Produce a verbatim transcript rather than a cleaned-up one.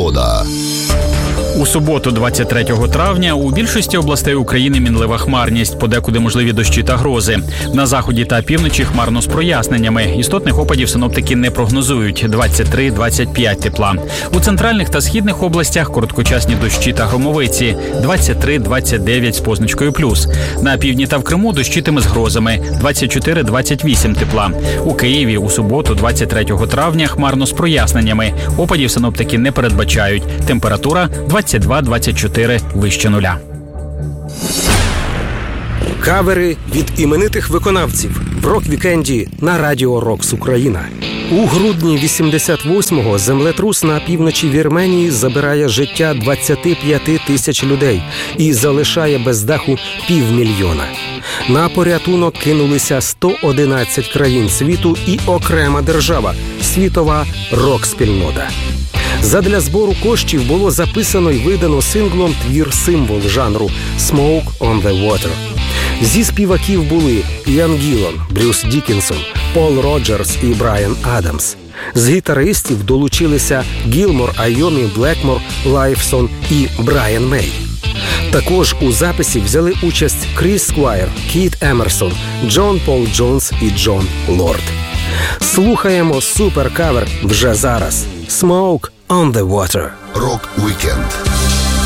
Погода. У суботу, двадцять третього травня, у більшості областей України мінлива хмарність, подекуди можливі дощі та грози. На заході та півночі хмарно з проясненнями. Істотних опадів синоптики не прогнозують – двадцять три - двадцять п'ять тепла. У центральних та східних областях короткочасні дощі та громовиці – двадцять три - двадцять дев'ять з позначкою плюс. На півдні та в Криму дощитиме з грозами – двадцять чотири - двадцять вісім тепла. У Києві у суботу, двадцять третього травня, хмарно з проясненнями. Опадів синоптики не передбачають. Температура – двадцять два - двадцять чотири вище нуля. Кавери від іменитих виконавців в рок-вікенді на Радіо Рокс Україна. У грудні вісімдесят восьмого землетрус на півночі Вірменії забирає життя двадцять п'ять тисяч людей і залишає без даху півмільйона. На порятунок кинулися сто одинадцять країн світу і окрема держава – світова рок-спільнота. Задля збору коштів було записано й видано синглом твір-символ жанру «Smoke on the Water». Зі співаків були Іан Гіллан, Брюс Дікінсон, Пол Роджерс і Брайан Адамс. З гітаристів долучилися Гілмор, Айомі, Блекмор, Лайфсон і Брайан Мей. Також у записі взяли участь Кріс Сквайр, Кіт Емерсон, Джон Пол Джонс і Джон Лорд. Слухаємо суперкавер вже зараз. «Smoke on the Water». Рок-вікенд